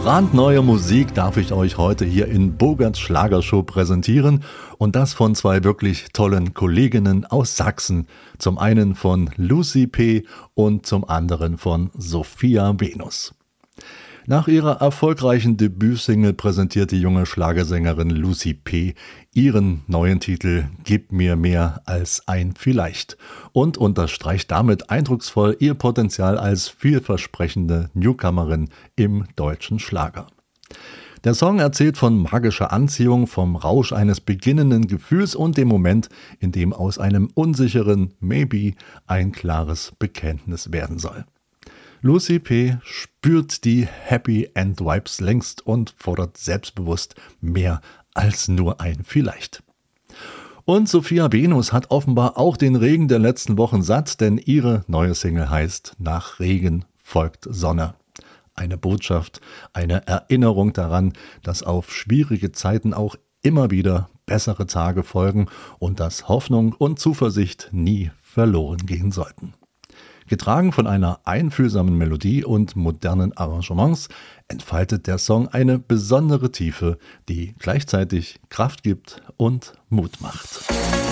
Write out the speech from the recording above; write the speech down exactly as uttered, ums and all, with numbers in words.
Brandneue Musik darf ich euch heute hier in Bogerts Schlagershow präsentieren und das von zwei wirklich tollen Kolleginnen aus Sachsen. Zum einen von Lucy P. und zum anderen von Sophia Venus. Nach ihrer erfolgreichen Debütsingle präsentiert die junge Schlagersängerin Lucy P. ihren neuen Titel Gib mir mehr als ein Vielleicht und unterstreicht damit eindrucksvoll ihr Potenzial als vielversprechende Newcomerin im deutschen Schlager. Der Song erzählt von magischer Anziehung, vom Rausch eines beginnenden Gefühls und dem Moment, in dem aus einem unsicheren Maybe ein klares Bekenntnis werden soll. Lucy P. spürt die Happy End Vibes längst und fordert selbstbewusst mehr als nur ein Vielleicht. Und Sophia Venus hat offenbar auch den Regen der letzten Wochen satt, denn ihre neue Single heißt Nach Regen folgt Sonne. Eine Botschaft, eine Erinnerung daran, dass auf schwierige Zeiten auch immer wieder bessere Tage folgen und dass Hoffnung und Zuversicht nie verloren gehen sollten. Getragen von einer einfühlsamen Melodie und modernen Arrangements entfaltet der Song eine besondere Tiefe, die gleichzeitig Kraft gibt und Mut macht.